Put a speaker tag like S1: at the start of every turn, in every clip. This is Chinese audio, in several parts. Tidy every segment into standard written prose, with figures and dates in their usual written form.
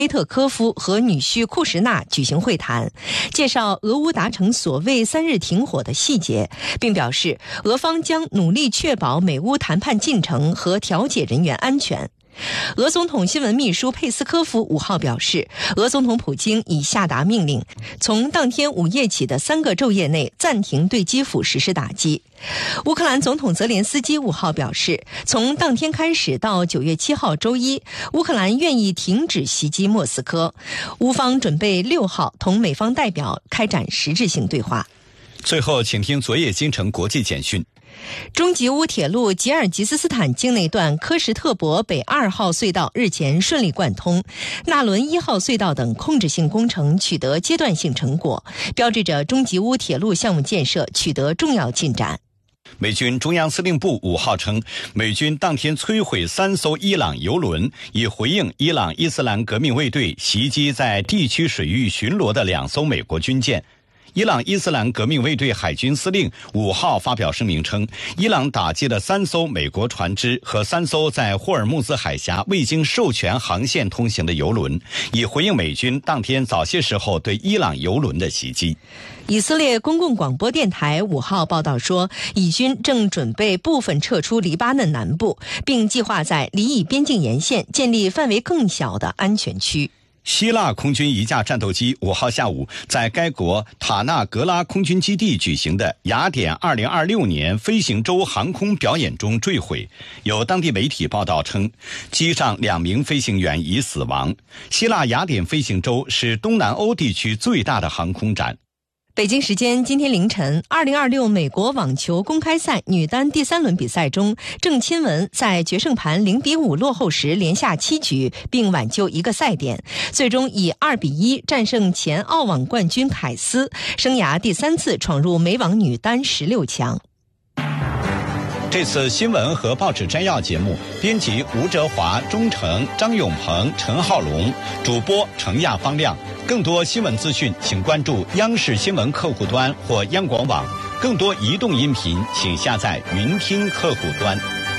S1: 佩特科夫和女婿库什纳举行会谈，介绍俄乌达成所谓3日停火的细节，并表示俄方将努力确保美乌谈判进程和调解人员安全。俄总统新闻秘书佩斯科夫5号表示，俄总统普京已下达命令，从当天午夜起的3个昼夜内暂停对基辅实施打击。乌克兰总统泽连斯基5号表示，从当天开始到9月7号周一，乌克兰愿意停止袭击莫斯科。乌方准备6号同美方代表开展实质性对话。
S2: 最后，请听昨夜京城国际简讯。
S1: 中吉乌铁路吉尔吉斯斯坦境内段科什特伯北2号隧道日前顺利贯通，纳伦1号隧道等控制性工程取得阶段性成果，标志着中吉乌铁路项目建设取得重要进展。
S2: 美军中央司令部5号称，美军当天摧毁3艘伊朗油轮，以回应伊朗伊斯兰革命卫队袭击在地区水域巡逻的2艘美国军舰。伊朗伊斯兰革命卫队海军司令5号发表声明称，伊朗打击了3艘美国船只和3艘在霍尔木兹海峡未经授权航线通行的油轮，以回应美军当天早些时候对伊朗油轮的袭击。
S1: 以色列公共广播电台5号报道说，以军正准备部分撤出黎巴嫩南部，并计划在黎以边境沿线建立范围更小的安全区。
S2: 希腊空军一架战斗机5号下午在该国塔纳格拉空军基地举行的雅典2026年飞行周航空表演中坠毁，有当地媒体报道称，机上2名飞行员已死亡。希腊雅典飞行周是东南欧地区最大的航空展。
S1: 北京时间今天凌晨，2026美国网球公开赛女单第3轮比赛中，郑钦文在决胜盘0-5落后时连下7局，并挽救1个赛点，最终以2-1战胜前澳网冠军凯斯，生涯第3次闯入美网女单16强。
S2: 这次新闻和报纸摘要节目，编辑吴哲华、钟诚、张永鹏、陈浩龙，主播程亚方亮。更多新闻资讯，请关注央视新闻客户端或央广网。更多移动音频，请下载云听客户端。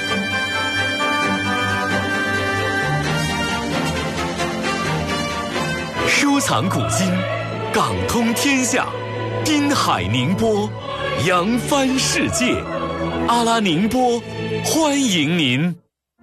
S3: 收藏古今，港通天下，滨海宁波，扬帆世界。阿拉宁波，欢迎您。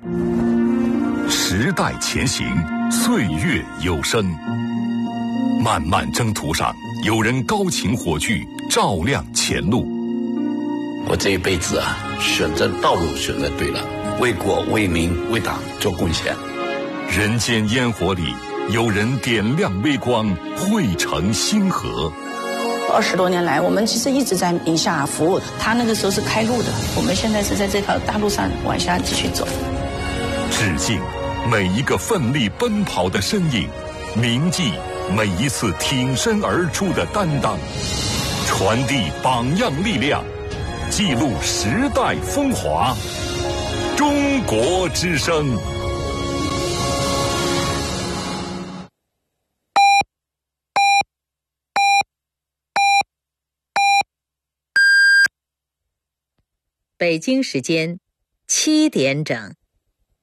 S3: 时代前行，岁月有声。漫漫征途上，有人高擎火炬，照亮前路。
S4: 我这一辈子选择道路选择对了，为国为民为党做贡献。
S3: 人间烟火里，有人点亮微光，汇成星河。
S5: 20多年来，我们其实一直在宁夏服务，他那个时候是开路的，我们现在是在这条大路上往下继续走。
S3: 致敬每一个奋力奔跑的身影，铭记每一次挺身而出的担当，传递榜样力量，记录时代风华。中国之声。
S6: 北京时间7点整。